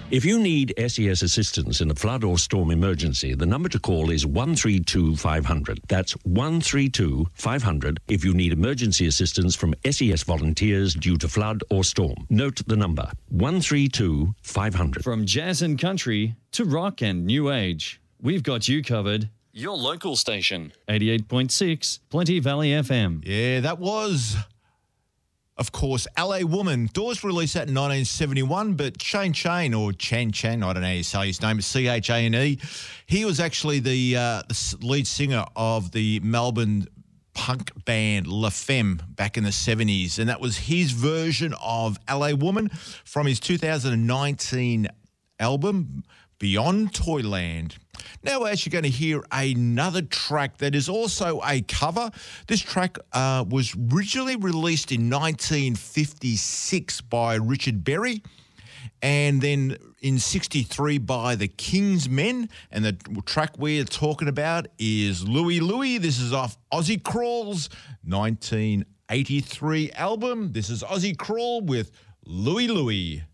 If you need SES assistance in a flood or storm emergency, the number to call is 132 500. That's 132 500 if you need emergency assistance from SES volunteers due to flood or storm. Note the number, 132 500. From jazz and country to rock and new age, we've got you covered. Your local station, 88.6 Plenty Valley FM. Yeah, that was, of course, LA Woman. Dawes released that in 1971, but Shane Chane, or Chan Chan, I don't know how you say his name, it's Chane, he was actually the lead singer of the Melbourne punk band La Femme back in the 70s, and that was his version of LA Woman from his 2019 album, Beyond Toyland. Now we're actually going to hear another track that is also a cover. This track was originally released in 1956 by Richard Berry, and then in 63 by the Kingsmen. And the track we're talking about is Louie Louie. This is off Ozzy Crawl's 1983 album. This is Ozzy Crawl with Louie Louie.